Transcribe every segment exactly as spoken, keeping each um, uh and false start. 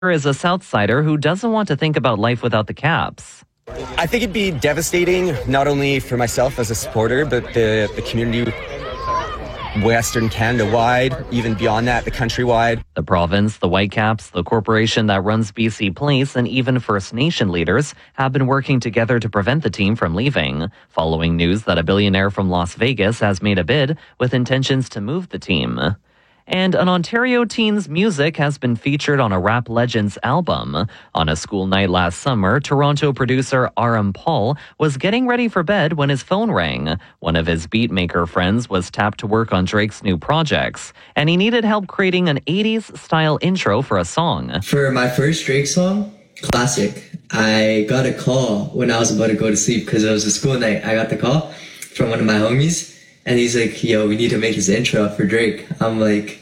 is a Southsider who doesn't want to think about life without the Caps. I think it'd be devastating, not only for myself as a supporter, but the, the community Western Canada-wide, even beyond that, the country-wide. The province, the Whitecaps, the corporation that runs B C Place, and even First Nation leaders have been working together to prevent the team from leaving, following news that a billionaire from Las Vegas has made a bid with intentions to move the team. And an Ontario teen's music has been featured on a rap legend's album. On a school night last summer, Toronto producer R M Paul was getting ready for bed when his phone rang. One of his beatmaker friends was tapped to work on Drake's new projects, and he needed help creating an eighties-style intro for a song. For my first Drake song, Classic, I got a call when I was about to go to sleep because it was a school night. I got the call from one of my homies. And he's like, yo, we need to make his intro for Drake. I'm like,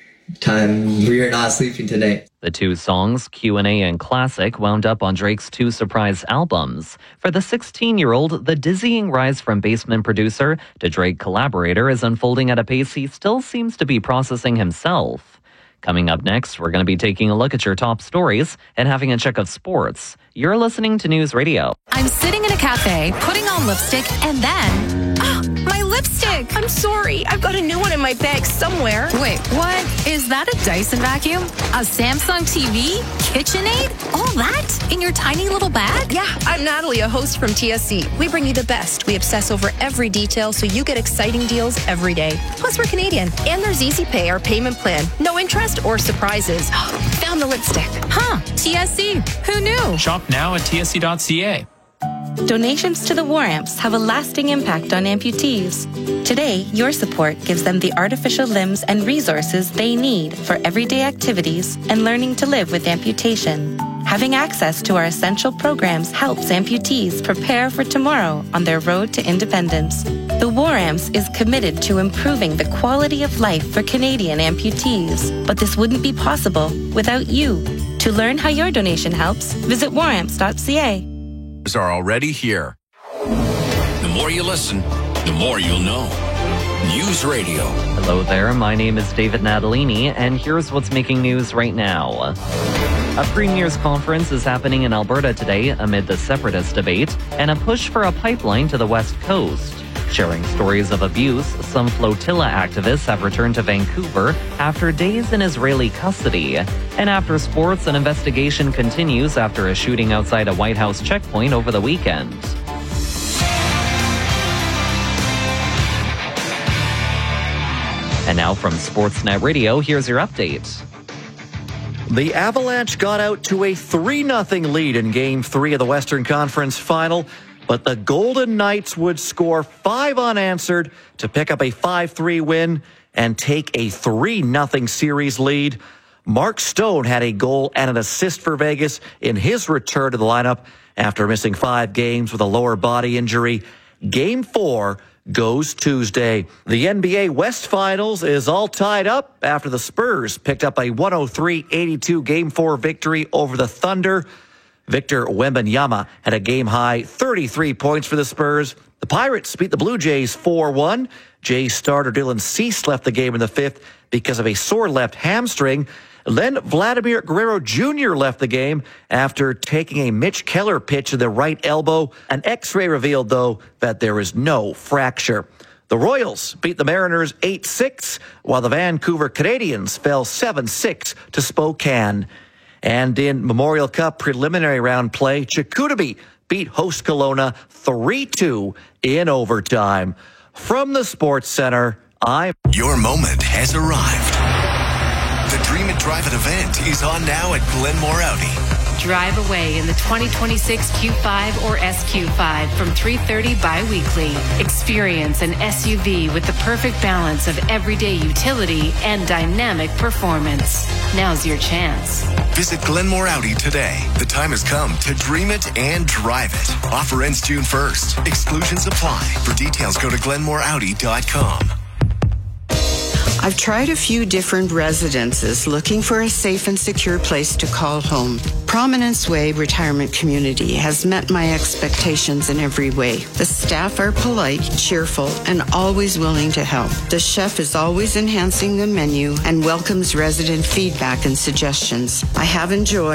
time, we are not sleeping tonight. The two songs, Q and A and Classic, wound up on Drake's two surprise albums. For the sixteen-year-old, the dizzying rise from basement producer to Drake collaborator is unfolding at a pace he still seems to be processing himself. Coming up next, we're going to be taking a look at your top stories and having a check of sports. You're listening to News Radio. I'm sitting in a cafe, putting on lipstick, and then... Oh, my lipstick! I'm sorry. I've got a new one in my bag somewhere. Wait, what? Is that a Dyson vacuum? A Samsung T V? KitchenAid? All that? In your tiny little bag? Yeah, I'm Natalie, a host from T S C. We bring you the best. We obsess over every detail so you get exciting deals every day. Plus, we're Canadian. And there's Easy Pay, our payment plan. No interest or surprises. Found the lipstick. Huh. T S C. Who knew? Shop now at T S C dot C A. Donations to the War Amps have a lasting impact on amputees. Today, your support gives them the artificial limbs and resources they need for everyday activities and learning to live with amputation. Having access to our essential programs helps amputees prepare for tomorrow on their road to independence. The War Amps is committed to improving the quality of life for Canadian amputees, but this wouldn't be possible without you. To learn how your donation helps, visit war amps dot c a. Are already here. The more you listen, the more you'll know. News Radio. Hello there, my name is David Natalini, and here's what's making news right now. A Premier's Conference is happening in Alberta today amid the separatist debate and a push for a pipeline to the West Coast. Sharing stories of abuse, some flotilla activists have returned to Vancouver after days in Israeli custody. And after sports, an investigation continues after a shooting outside a White House checkpoint over the weekend. And now from Sportsnet Radio, here's your update. The Avalanche got out to a three nothing lead in Game three of the Western Conference Final, but the Golden Knights would score five unanswered to pick up a five three win and take a three nothing series lead. Mark Stone had a goal and an assist for Vegas in his return to the lineup after missing five games with a lower body injury. Game four goes Tuesday. The N B A West Finals is all tied up after the Spurs picked up a one oh three eighty-two Game four victory over the Thunder. Victor Wembanyama had a game-high thirty-three points for the Spurs. The Pirates beat the Blue Jays four one. Jays starter Dylan Cease left the game in the fifth because of a sore left hamstring. Then Vladimir Guerrero Junior left the game after taking a Mitch Keller pitch in the right elbow. An X-ray revealed, though, that there is no fracture. The Royals beat the Mariners eight six, while the Vancouver Canadians fell seven six to Spokane. And in Memorial Cup preliminary round play, Chicoutimi beat host Kelowna three two in overtime. From the Sports Center, I'm... Your moment has arrived. The Dream It Drive It event is on now at Glenmore Audi. Drive away in the twenty twenty-six Q five or S Q five from three thirty bi-weekly. Experience an S U V with the perfect balance of everyday utility and dynamic performance. Now's your chance. Visit Glenmore Audi today. The time has come to dream it and drive it. Offer ends June first. Exclusions apply. For details, go to glenmore audi dot com. I've tried a few different residences looking for a safe and secure place to call home. Prominence Way Retirement Community has met my expectations in every way. The staff are polite, cheerful, and always willing to help. The chef is always enhancing the menu and welcomes resident feedback and suggestions. I have enjoyed